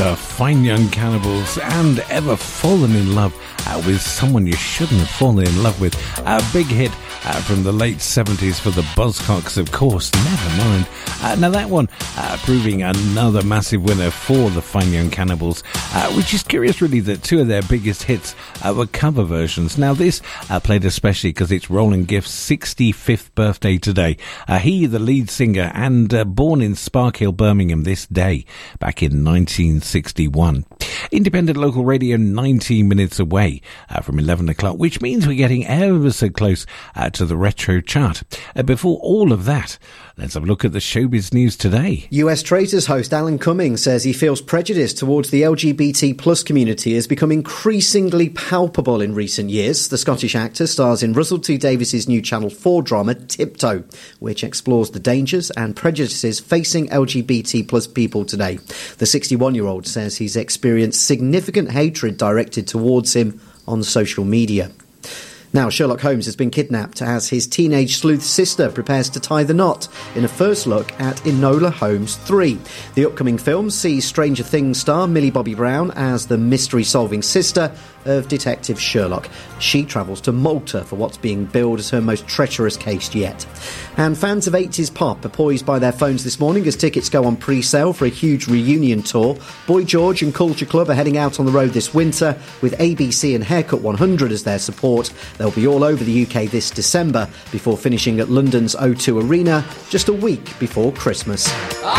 The Fine Young Cannibals, and Ever Fallen in Love with Someone You Shouldn't Have Fallen in Love With. A big hit from the late 70s for the Buzzcocks, of course, never mind. Now that one proving another massive winner for the Fine Young Cannibals, which is curious really that two of their biggest hits were cover versions. Now this played especially because it's Roland Gift's 65th birthday today. He, the lead singer, and born in Sparkhill, Birmingham this day, back in 1961. Independent local radio 19 minutes away from 11 o'clock, which means we're getting ever so close to the retro chart. Before all of that, let's have a look at the showbiz news today. US Traitors host Alan Cumming says he feels prejudice towards the LGBT plus community has become increasingly palpable in recent years. The Scottish actor stars in Russell T Davies's new Channel 4 drama Tiptoe, which explores the dangers and prejudices facing LGBT plus people today. The 61-year-old says he's experienced significant hatred directed towards him on social media. Now, Sherlock Holmes has been kidnapped as his teenage sleuth sister prepares to tie the knot in a first look at Enola Holmes 3. The upcoming film sees Stranger Things star Millie Bobby Brown as the mystery-solving sister of Detective Sherlock. She travels to Malta for what's being billed as her most treacherous case yet. And fans of 80s pop are poised by their phones this morning as tickets go on pre-sale for a huge reunion tour. Boy George and Culture Club are heading out on the road this winter with ABC and Haircut 100 as their support. They'll be all over the UK this December before finishing at London's O2 Arena just a week before Christmas.